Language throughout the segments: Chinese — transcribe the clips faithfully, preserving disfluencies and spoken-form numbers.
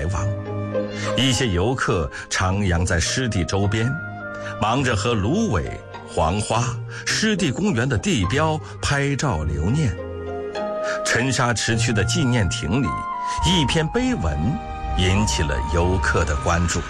来往。一些游客徜徉在湿地周边，忙着和芦苇、黄花、湿地公园的地标拍照留念。沉沙池区的纪念亭里，一篇碑文引起了游客的关注。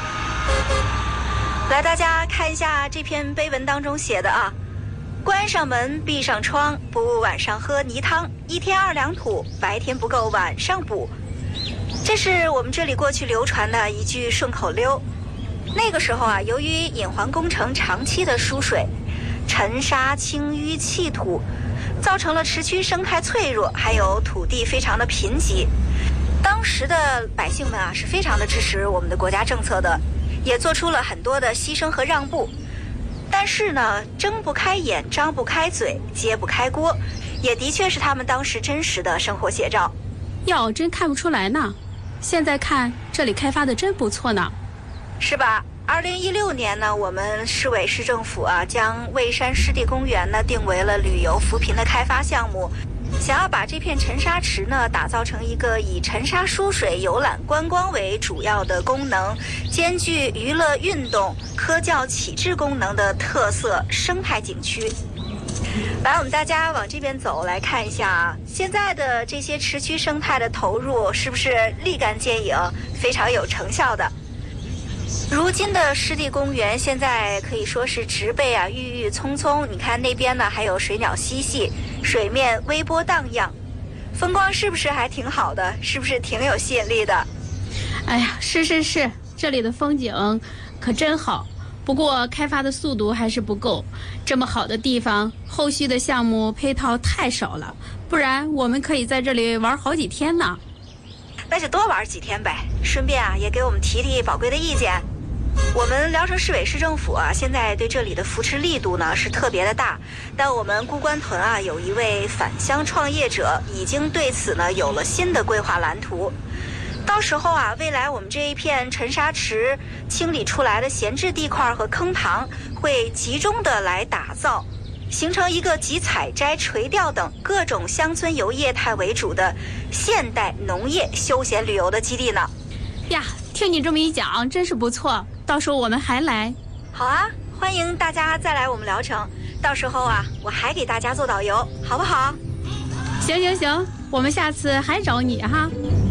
来，大家看一下这篇碑文当中写的啊，关上门，闭上窗，不晚上喝泥汤，一天二两土，白天不够晚上补。这是我们这里过去流传的一句顺口溜。那个时候啊，由于引环工程长期的疏水，沉沙、青淤、弃土，造成了池区生态脆弱，还有土地非常的贫瘠。当时的百姓们啊，是非常的支持我们的国家政策的，也做出了很多的牺牲和让步。但是呢，睁不开眼，张不开嘴，揭不开锅，也的确是他们当时真实的生活写照。 哟，真看不出来呢。现在看这里开发的真不错呢， 是吧？二零一六年呢，我们市委市政府啊，将蔚山湿地公园呢定为了旅游扶贫的开发项目，想要把这片沉沙池呢打造成一个以沉沙疏水、游览观光为主要的功能，兼具娱乐运动、科教启智功能的特色生态景区。来，我们大家往这边走，来看一下啊，现在的这些池区生态的投入是不是立竿见影，非常有成效的？如今的湿地公园现在可以说是植被啊郁郁葱葱，你看那边呢还有水鸟嬉戏，水面微波荡漾，风光是不是还挺好的？是不是挺有吸引力的？ 哎呀，是是是，这里的风景可真好。不过开发的速度还是不够，这么好的地方，后续的项目配套太少了，不然我们可以在这里玩好几天呢。 那就多玩几天呗，顺便啊也给我们提提宝贵的意见。我们聊城市委市政府啊，现在对这里的扶持力度呢是特别的大，但我们孤关屯啊有一位返乡创业者，已经对此呢有了新的规划蓝图。到时候啊，未来我们这一片沉沙池清理出来的闲置地块和坑塘，会集中的来打造，形成一个集采摘、垂钓等各种乡村游业态为主的现代农业休闲旅游的基地呢。 呀，听你这么一讲，真是不错，到时候我们还来。 好啊，欢迎大家再来我们聊城，到时候啊，我还给大家做导游，好不好？ 行行行，我们下次还找你哈。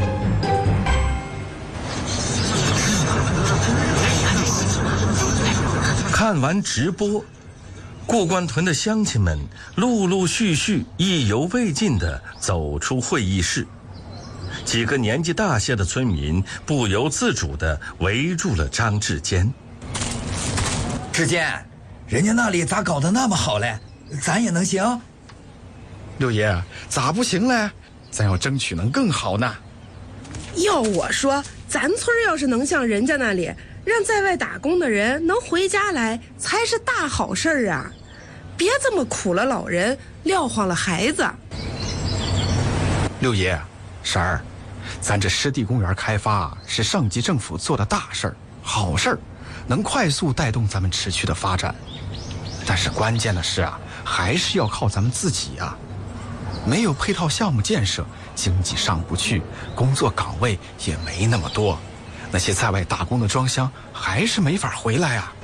看完直播，顾关屯的乡亲们陆陆续续意犹未尽地走出会议室，几个年纪大些的村民不由自主地围住了张志坚。 志坚，人家那里咋搞得那么好嘞？咱也能行？ 六爷，咋不行嘞？咱要争取能更好呢。 要我说，咱村要是能像人家那里，让在外打工的人能回家来，才是大好事儿啊！别这么苦了老人，撂荒了孩子。 六爷，婶儿，咱这湿地公园开发是上级政府做的大事儿、好事儿，能快速带动咱们池区的发展。但是关键的是啊，还是要靠咱们自己啊！没有配套项目建设，经济上不去，工作岗位也没那么多。那些在外打工的庄乡还是没法回来啊！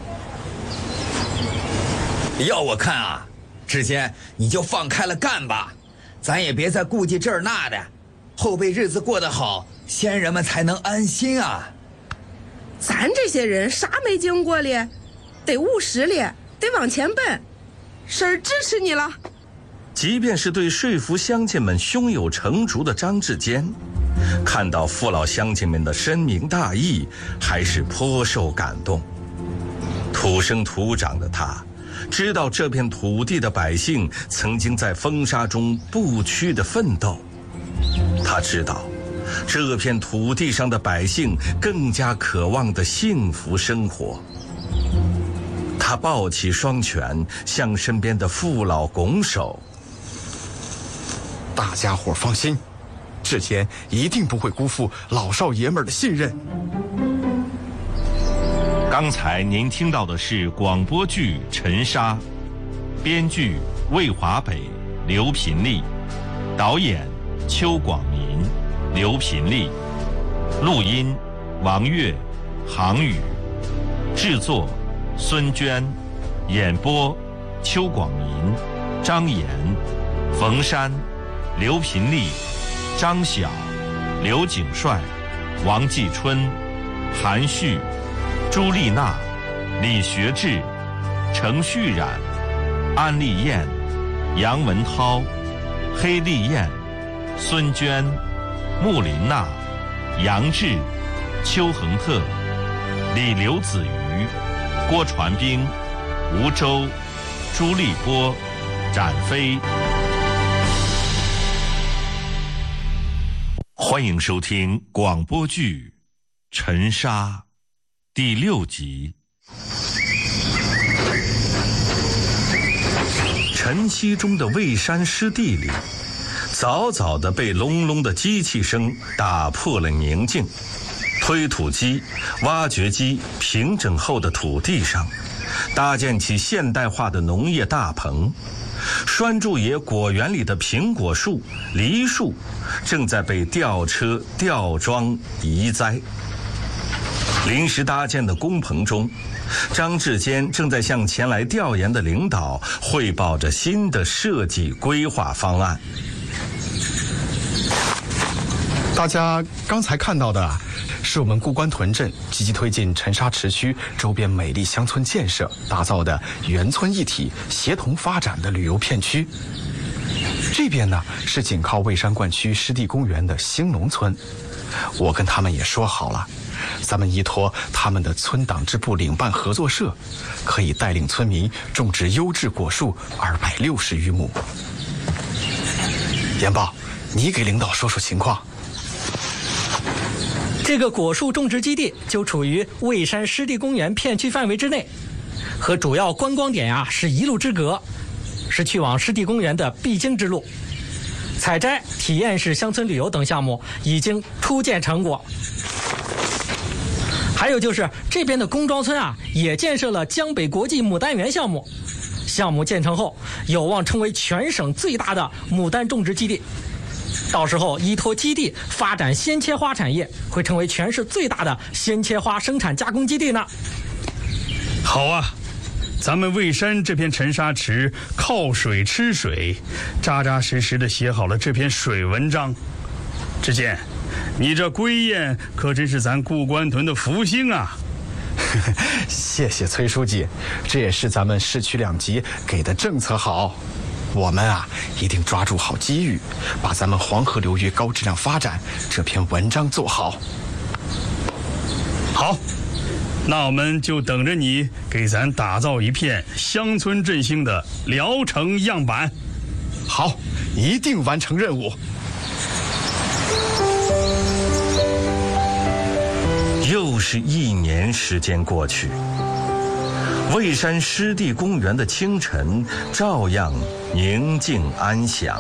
要我看啊，志坚你就放开了干吧，咱也别再顾忌这儿那的，后辈日子过得好，先人们才能安心啊。 咱这些人啥没经过哩，得务实哩，得往前奔。婶儿支持你了。 即便是对说服乡亲们胸有成竹的张志坚，看到父老乡亲们的深明大义，还是颇受感动。土生土长的他，知道这片土地的百姓曾经在风沙中不屈的奋斗。他知道，这片土地上的百姓更加渴望的幸福生活。他抱起双拳，向身边的父老拱手。 大家伙放心，志坚一定不会辜负老少爷们儿的信任。 刚才您听到的是广播剧《沉沙》，编剧魏华北、刘品丽，导演邱广民、刘品丽， 录音王悦、杭宇，制作孙娟，演播邱广民、张岩、冯山、刘平利、张晓、刘景帅、王继春、韩旭、朱丽娜、李学志、程旭冉、安丽燕、杨文涛、黑丽燕、孙娟、穆琳娜、杨志、邱恒特、李刘子瑜、郭传兵、吴周、朱立波、展飞。欢迎收听广播剧《沉沙》第六集。 晨曦中的蔚山湿地里，早早地被隆隆的机器声打破了宁静。推土机、挖掘机平整后的土地上，搭建起现代化的农业大棚。栓柱野果园里的苹果树、梨树正在被吊车吊装移栽。临时搭建的工棚中，张志坚正在向前来调研的领导汇报着新的设计规划方案。 大家刚才看到的是我们顾关屯镇积极推进沉沙池区周边美丽乡村建设打造的原村一体协同发展的旅游片区。这边呢是紧靠蔚山灌区湿地公园的兴农村，我跟他们也说好了，咱们依托他们的村党支部领办合作社，可以带领村民种植优质果树二百六十余亩。严报，你给领导说说情况。 这个果树种植基地就处于蔚山湿地公园片区范围之内，和主要观光点呀、啊、是一路之隔，是去往湿地公园的必经之路。采摘、体验式乡村旅游等项目已经初见成果。还有就是这边的工庄村啊，也建设了江北国际牡丹园项目，项目建成后有望成为全省最大的牡丹种植基地。到时候依托基地发展鲜切花产业，会成为全市最大的鲜切花生产加工基地呢。 好啊，咱们蔚山这片沉沙池靠水吃水，扎扎实实的写好了这篇水文章。志坚，你这归雁可真是咱顾关屯的福星啊！ 谢谢崔书记，这也是咱们市区两级给的政策好。我们啊，一定抓住好机遇，把咱们黄河流域高质量发展这篇文章做好。 好，那我们就等着你给咱打造一片乡村振兴的聊城样板。 好，一定完成任务。 又是一年时间过去，蔚山湿地公园的清晨照样宁静安详，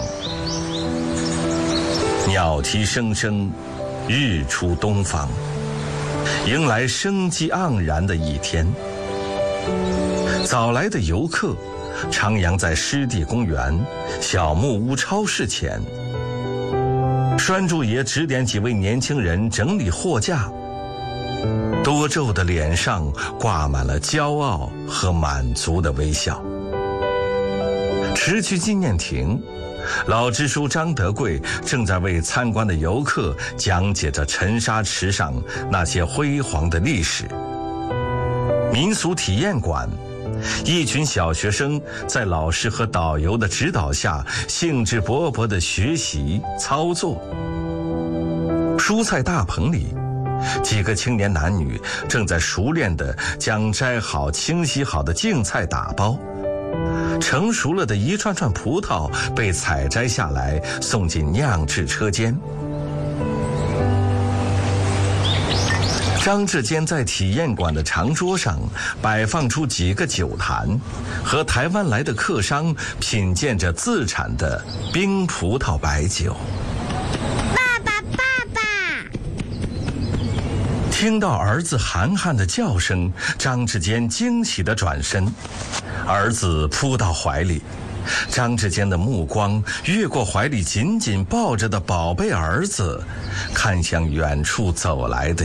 鸟啼声声，日出东方，迎来生机盎然的一天。早来的游客徜徉在湿地公园小木屋超市前，栓柱爷指点几位年轻人整理货架，多皱的脸上挂满了骄傲和满足的微笑。池区纪念亭，老支书张德贵正在为参观的游客讲解着沉沙池上那些辉煌的历史。民俗体验馆，一群小学生在老师和导游的指导下兴致勃勃地学习操作。蔬菜大棚里，几个青年男女正在熟练地将摘好清洗好的净菜打包，成熟了的一串串葡萄被采摘下来送进酿制车间。张志坚在体验馆的长桌上摆放出几个酒坛，和台湾来的客商品鉴着自产的冰葡萄白酒。 爸爸，爸爸！ 听到儿子涵涵的叫声，张志坚惊喜地转身，儿子扑到怀里， 张志坚的目光越过怀里紧紧抱着的宝贝儿子，看向远处走来的